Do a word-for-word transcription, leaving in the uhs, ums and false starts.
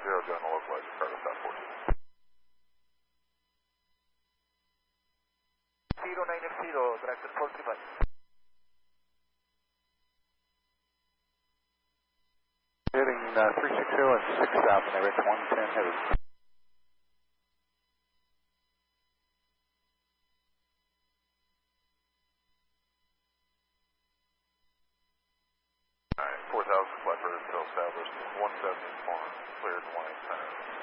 zero, general localizer, Cargo South fourteen. zero nine F zero, direct control three five. Heading uh, three six zero and six south, and direct one ten heavy. Alright, four thousand flight radar still established, one seventy is cleared, one eight ten.